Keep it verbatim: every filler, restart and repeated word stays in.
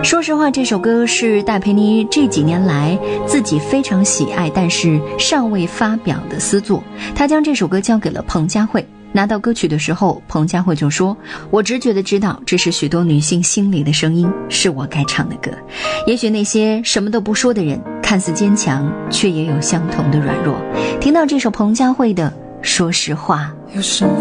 说实话，这首歌是戴佩妮这几年来自己非常喜爱但是尚未发表的私作。她将这首歌交给了彭佳慧，拿到歌曲的时候，彭佳慧就说，我直觉地知道这是许多女性心里的声音，是我该唱的歌。也许那些什么都不说的人看似坚强，却也有相同的软弱。听到这首彭佳慧的说实话， 有什么